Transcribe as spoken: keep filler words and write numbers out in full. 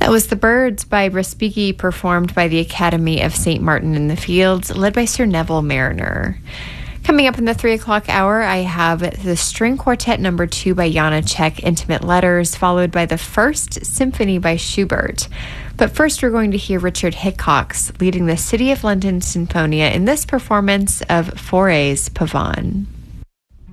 That was The Birds by Respighi, performed by the Academy of Saint Martin in the Fields, led by Sir Neville Mariner. Coming up in the three o'clock hour, I have the String Quartet Number Two by Janacek, Intimate Letters, followed by the First Symphony by Schubert. But first, we're going to hear Richard Hickox leading the City of London Sinfonia in this performance of Fauré's Pavane.